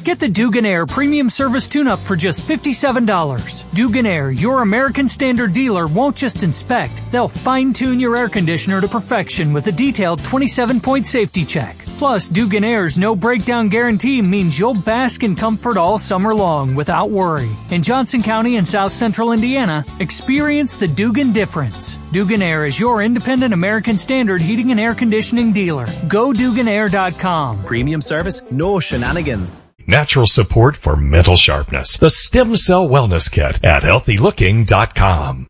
Get the Dugan Air Premium Service Tune-Up for just $57. Dugan Air, your American Standard dealer, won't just inspect. They'll fine-tune your air conditioner to perfection with a detailed 27-point safety check. Plus, Dugan Air's no breakdown guarantee means you'll bask in comfort all summer long without worry. In Johnson County and South Central Indiana, experience the Dugan difference. Dugan Air is your independent American Standard heating and air conditioning dealer. Go DuganAir.com. Premium service, no shenanigans. Natural support for mental sharpness. The Stem Cell Wellness Kit at HealthyLooking.com.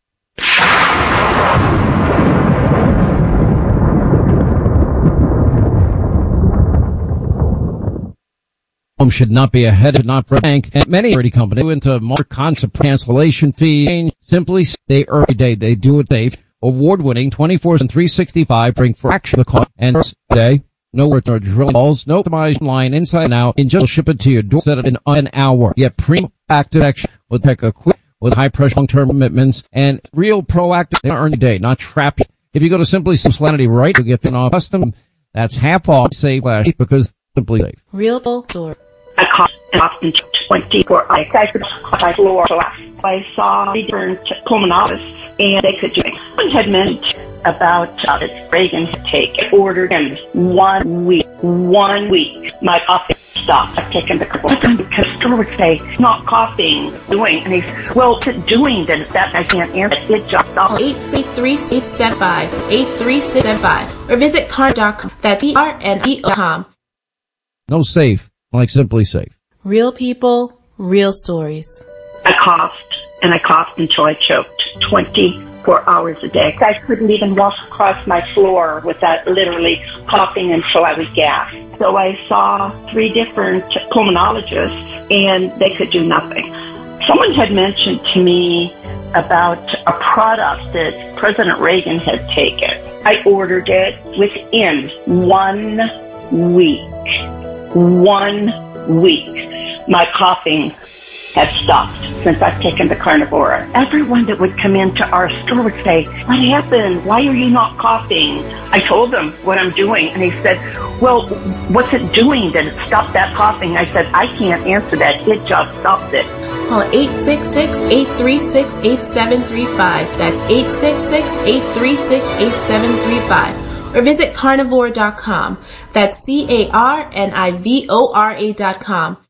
Should not be ahead of not for a bank, and many security companies go into more concept cancellation fee. Simply stay early day. They do it safe. Award-winning 24 and 365 bring fraction of the cost and day. No words or drilling balls, no optimized line inside and out, and just ship it to your door instead of in an hour. Yet premium active action will take a quick with high pressure long-term commitments and real proactive early day, not trapped. If you go to Simply Safe right, you'll get an off custom. That's half off save flash because Simply Safe. Real store. I cost in 24 I could my floor. So I saw different pulmonologists, and they could do it. One had mentioned about Reagan had taken, ordered him 1 week. 1 week, my coughing stopped. I've taken the coughing because Stuart would say, not coughing, doing. And he said, well, to doing that I can't answer. It just stopped. 833-675, 83675, or visit Carne.com. That's CRNE.com. No safe like Simply Safe. Real people, real stories. I coughed until I choked 24 hours a day. I couldn't even walk across my floor without literally coughing until I would gasp. So I saw 3 different pulmonologists, and they could do nothing. Someone had mentioned to me about a product that President Reagan had taken. I ordered it within 1 week. 1 week. My coughing has stopped since I've taken the Carnivora. Everyone that would come into our store would say, what happened? Why are you not coughing? I told them what I'm doing, and he said, well, what's it doing that it stopped that coughing? I said, I can't answer that. It just stopped it. Call 866-836-8735. That's 866-836-8735. Or visit carnivore.com. That's CARNIVORA.com.